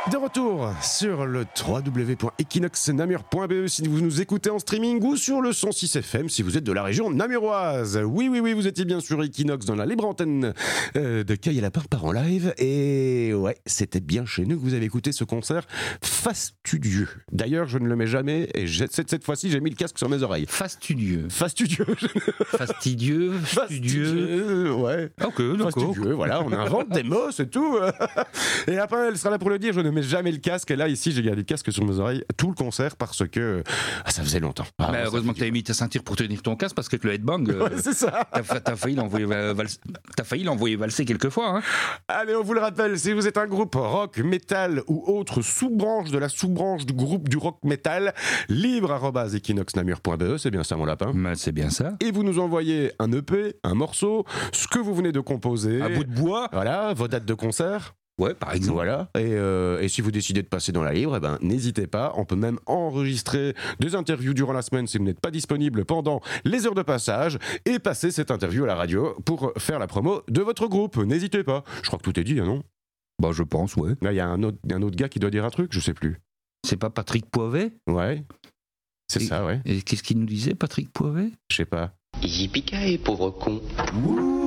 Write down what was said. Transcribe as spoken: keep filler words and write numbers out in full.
De retour sur le w w w point equinox namur point b e si vous nous écoutez en streaming ou sur le cent six F M si vous êtes de la région namuroise. Oui, oui, oui, vous étiez bien sur Equinox dans la libre antenne euh, de Caille et Lapin par en live. Et ouais, c'était bien chez nous que vous avez écouté ce concert fastudieux. D'ailleurs, je ne le mets jamais et cette, cette fois-ci, j'ai mis le casque sur mes oreilles. Fastudieux. Fastudieux. Fastidieux. Fastudieux. Ouais. Ok, d'accord. Fastudieux, voilà, on invente des mots, c'est tout. Et Lapin, elle sera là pour le dire, je ne mets jamais le casque. Et là, ici, j'ai gardé le casque sur mes oreilles tout le concert parce que ah, ça faisait longtemps. Ah, bah, heureusement que tu avais mis ta ceinture pour tenir ton casque parce que le headbang, euh, ouais, c'est ça. T'as, t'as, failli l'envoyer, val, t'as failli l'envoyer valser quelques fois. Hein. Allez, on vous le rappelle, si vous êtes un groupe rock, métal ou autre sous-branche de la sous-branche du groupe du rock métal, libre arobase equinox namur point b e, c'est bien ça mon lapin. Bah, c'est bien ça. Et vous nous envoyez un E P, un morceau, ce que vous venez de composer. Un bout de bois. Voilà, vos dates de concert. Ouais, par exemple. Voilà. Et, euh, et si vous décidez de passer dans la libre, eh ben, n'hésitez pas. On peut même enregistrer des interviews durant la semaine si vous n'êtes pas disponible pendant les heures de passage et passer cette interview à la radio pour faire la promo de votre groupe. N'hésitez pas. Je crois que tout est dit, hein, non ? Bah, je pense, ouais. Là, il y a un autre, un autre gars qui doit dire un truc, je sais plus. C'est pas Patrick Poivet ? Ouais. C'est et, ça, ouais. Et qu'est-ce qu'il nous disait, Patrick Poivet ? Je sais pas. Yippee-ki-yay, pauvre con. Ouh.